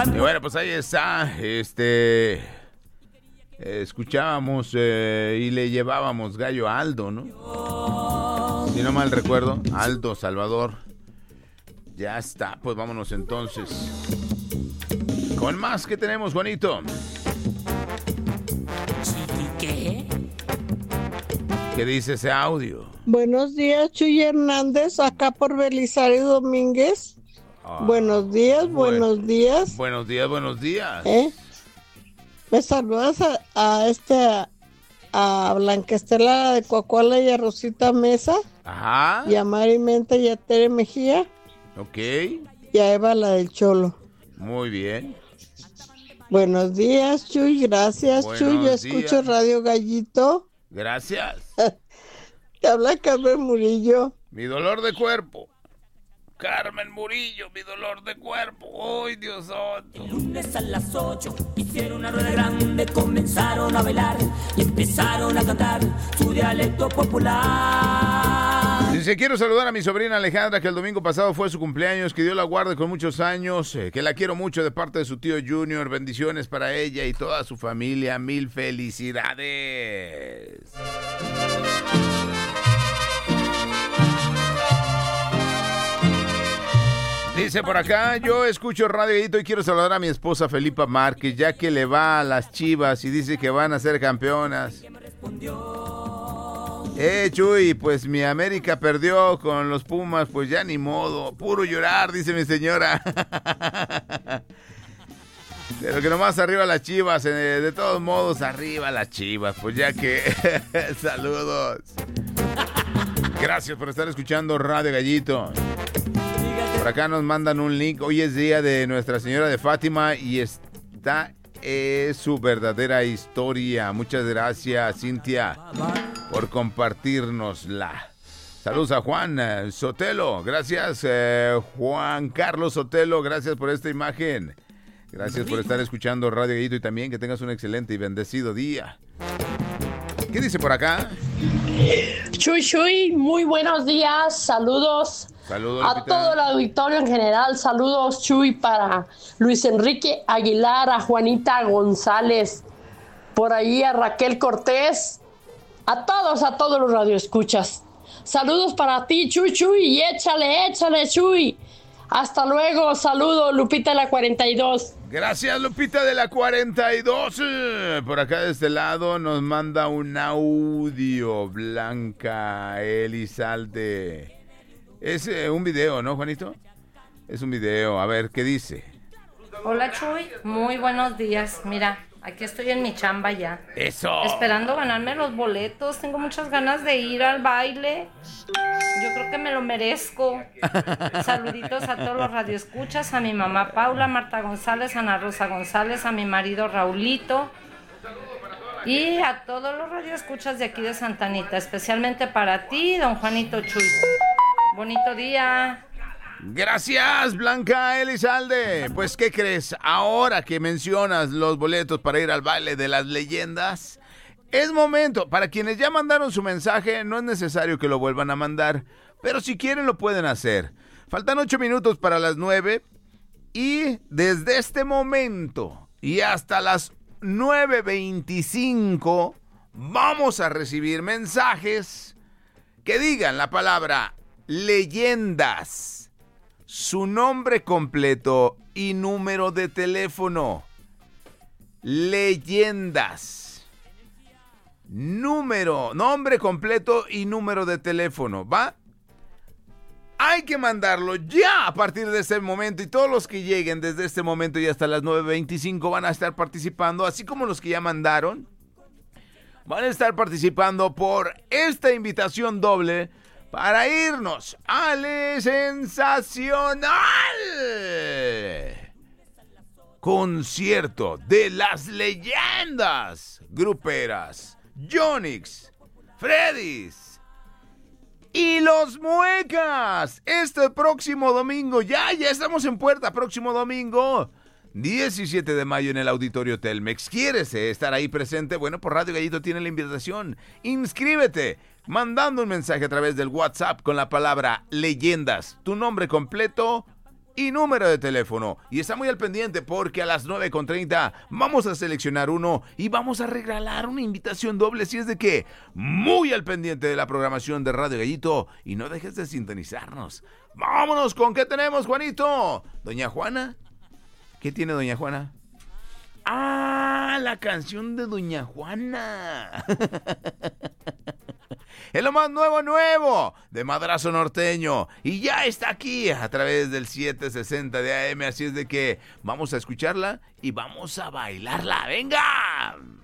Y bueno, pues ahí está, escuchábamos y le llevábamos gallo a Aldo, ¿no? Si no mal recuerdo, Aldo Salvador. Ya está, pues vámonos entonces. Con más que tenemos, Juanito. ¿Qué? ¿Qué dice ese audio? Buenos días, Chuy Hernández, acá por Belisario Domínguez. Buenos días, buenos días. Buenos días, buenos días. Me saludas a Blanca Estela de Coacoala y a Rosita Mesa. Ajá. Y a Mari Menta y a Tere Mejía. Ok. Y a Eva, la del Cholo. Muy bien. Buenos días, Chuy, gracias, Buenos Chuy. Yo días. escucho Radio Gallito. Gracias. Te habla Carmen Murillo. Mi dolor de cuerpo. Carmen Murillo, mi dolor de cuerpo. ¡Ay, Dios santo! El lunes a las 8 hicieron una rueda grande, comenzaron a bailar y empezaron a cantar su dialecto popular. Dice, quiero saludar a mi sobrina Alejandra, que el domingo pasado fue su cumpleaños, que Dios la guarde con muchos años, que la quiero mucho de parte de su tío Junior. Bendiciones para ella y toda su familia. Mil felicidades. Dice por acá, yo escucho Radio Gallito y quiero saludar a mi esposa Felipa Márquez, ya que le va a las Chivas y dice que van a ser campeonas. Chuy, pues mi América perdió con los Pumas, pues ya ni modo, puro llorar, dice mi señora. Pero que nomás arriba las Chivas, de todos modos arriba las Chivas, pues ya que... Saludos. Gracias por estar escuchando Radio Gallito. Por acá nos mandan un link. Hoy es día de Nuestra Señora de Fátima y esta es su verdadera historia. Muchas gracias, Cintia, por compartirnosla. Saludos a Juan Sotelo. Gracias, Juan Carlos Sotelo. Gracias por esta imagen. Gracias por estar escuchando Radio Gallito y también que tengas un excelente y bendecido día. ¿Qué dice por acá? Chuy, muy buenos días, saludos. Saludos a todo el auditorio en general, saludos Chuy para Luis Enrique Aguilar, a Juanita González, por ahí a Raquel Cortés, a todos los radioescuchas. Saludos para ti, Chuy, y échale, Chuy. Hasta luego, saludos, Lupita de la 42. Gracias, Lupita de la 42. Por acá de este lado nos manda un audio, Blanca Elizalde. Es un video, ¿no, Juanito? Es un video. A ver, ¿qué dice? Hola, Chuy. Muy buenos días. Mira, aquí estoy en mi chamba ya. ¡Eso! Esperando ganarme los boletos. Tengo muchas ganas de ir al baile. Yo creo que me lo merezco. Saluditos a todos los radioescuchas, a mi mamá Paula, Marta González, Ana Rosa González, a mi marido Raulito y a todos los radioescuchas de aquí de Santa Anita, especialmente para ti, don Juanito Chuy. Bonito día. Gracias, Blanca Elizalde. Pues, ¿qué crees? Ahora que mencionas los boletos para ir al baile de las leyendas, es momento. Para quienes ya mandaron su mensaje, no es necesario que lo vuelvan a mandar, pero si quieren lo pueden hacer. Faltan 8 minutos para las 9 y desde este momento y hasta las 9:25 vamos a recibir mensajes que digan la palabra leyendas, su nombre completo y número de teléfono. Leyendas. Nombre completo y número de teléfono, ¿va? Hay que mandarlo ya a partir de este momento y todos los que lleguen desde este momento y hasta las 9:25 van a estar participando, así como los que ya mandaron, van a estar participando por esta invitación doble para irnos al sensacional concierto de las leyendas gruperas Yonix, Freddys y los Muecas. Este próximo domingo, ya estamos en puerta, próximo domingo 17 de mayo en el Auditorio Telmex. ¿Quieres estar ahí presente? Bueno, por Radio Gallito tiene la invitación. Inscríbete mandando un mensaje a través del WhatsApp con la palabra leyendas, tu nombre completo y número de teléfono. Y está muy al pendiente porque a las 9:30 vamos a seleccionar uno y vamos a regalar una invitación doble. Si es de que muy al pendiente de la programación de Radio Gallito y no dejes de sintonizarnos. Vámonos, ¿con qué tenemos, Juanito? Doña Juana. ¿Qué tiene Doña Juana? ¡Ah! La canción de Doña Juana. Es lo más nuevo de Madrazo Norteño. Y ya está aquí a través del 760 de AM. Así es de que vamos a escucharla y vamos a bailarla. ¡Venga!